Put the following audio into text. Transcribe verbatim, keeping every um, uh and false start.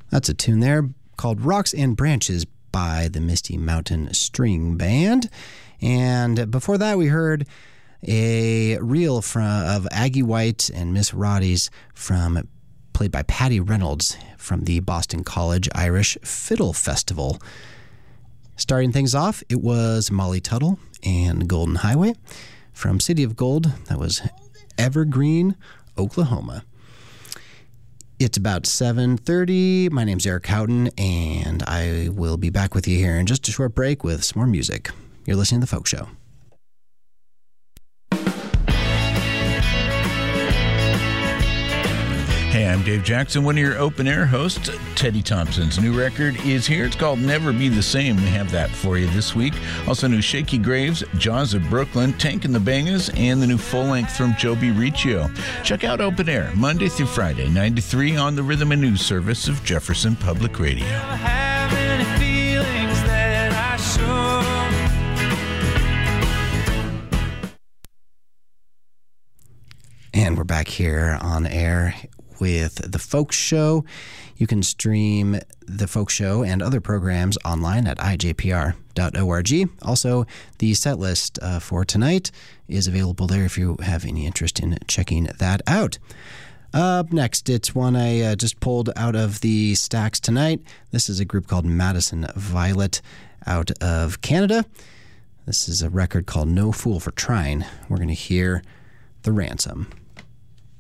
That's a tune there called Rocks and Branches by the Misty Mountain String Band. And before that, we heard a reel from, of Aggie White and Miss Roddy's from played by Patty Reynolds from the Boston College Irish Fiddle Festival. Starting things off, it was Molly Tuttle and Golden Highway from City of Gold. That was Evergreen, Oklahoma. It's about seven thirty. My name's Eric Houghton, and I will be back with you here in just a short break with some more music. You're listening to The Folk Show. Hey, I'm Dave Jackson, one of your open-air hosts. Teddy Thompson's new record is here. It's called Never Be the Same. We have that for you this week. Also, new Shaky Graves, Jaws of Brooklyn, Tank and the Bangas, and the new full-length from Joby Riccio. Check out Open Air, Monday through Friday, nine to three on the Rhythm and News service of Jefferson Public Radio. And we're back here on air with The Folk Show. You can stream The Folk Show and other programs online at I J P R dot org. Also, the set list uh, for tonight is available there if you have any interest in checking that out. Up next, it's one I uh, just pulled out of the stacks tonight. This is a group called Madison Violet out of Canada. This is a record called No Fool for Trying. We're going to hear The Ransom.